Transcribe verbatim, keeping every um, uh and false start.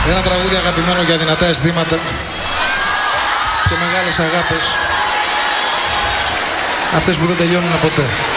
Ένα τραγούδι αγαπημένο για δυνατά αισθήματα και μεγάλες αγάπες. Αυτές που δεν τελειώνουν ποτέ.